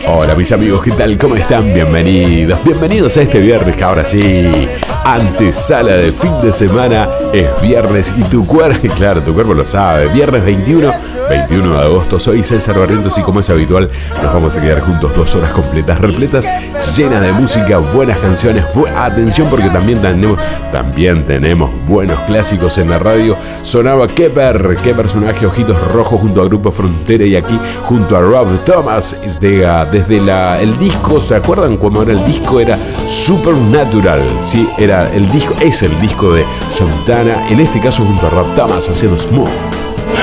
Hola mis amigos, ¿qué tal? ¿Cómo están? Bienvenidos a este viernes que ahora sí, antesala de fin de semana, es viernes y tu cuerpo lo sabe, viernes 21 de agosto, soy César Barrientos y como es habitual nos vamos a quedar juntos 2 horas completas, repletas, llenas de música, buenas canciones, atención porque también tenemos buenos clásicos en la radio. Sonaba qué personaje, Ojitos Rojos junto a Grupo Frontera y aquí junto a Rob Thomas desde el disco, ¿se acuerdan cuando era el disco? Era Supernatural, sí, es el disco de Santana, en este caso junto a Rob Thomas haciendo Smooth.